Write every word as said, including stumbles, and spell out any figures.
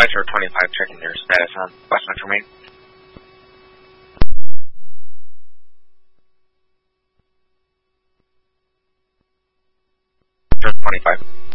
Metro twenty-five, checking your status on West Metro Main. Metro twenty-five.